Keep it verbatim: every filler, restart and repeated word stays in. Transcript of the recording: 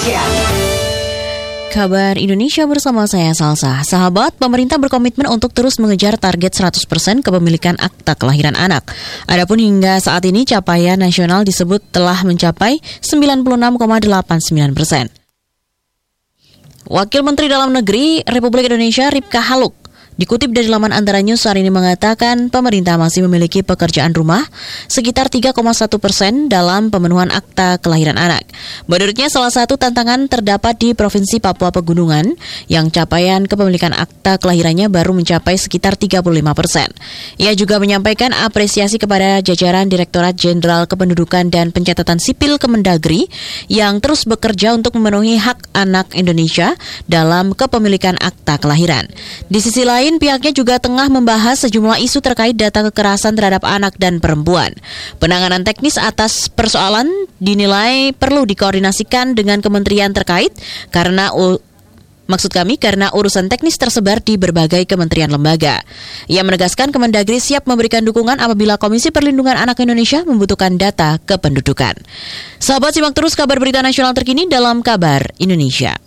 Indonesia. Kabar Indonesia bersama saya Salsa. Sahabat, pemerintah berkomitmen untuk terus mengejar target seratus persen kepemilikan akta kelahiran anak. Adapun hingga saat ini capaian nasional disebut telah mencapai sembilan puluh enam koma delapan sembilan persen. Wakil Menteri Dalam Negeri Republik Indonesia Ripka Haluk dikutip dari laman Antara News hari ini mengatakan pemerintah masih memiliki pekerjaan rumah sekitar tiga koma satu persen dalam pemenuhan akta kelahiran anak. Menurutnya salah satu tantangan terdapat di Provinsi Papua Pegunungan yang capaian kepemilikan akta kelahirannya baru mencapai sekitar tiga puluh lima persen. Ia juga menyampaikan apresiasi kepada jajaran Direktorat Jenderal Kependudukan dan Pencatatan Sipil Kemendagri yang terus bekerja untuk memenuhi hak anak Indonesia dalam kepemilikan akta kelahiran. Di sisi lain, pihaknya juga tengah membahas sejumlah isu terkait data kekerasan terhadap anak dan perempuan. Penanganan teknis atas persoalan dinilai perlu dikoordinasikan dengan kementerian terkait karena u- maksud kami karena urusan teknis tersebar di berbagai kementerian lembaga. Ia menegaskan Kemendagri siap memberikan dukungan apabila Komisi Perlindungan Anak Indonesia membutuhkan data kependudukan. Sahabat, simak terus kabar berita nasional terkini dalam Kabar Indonesia.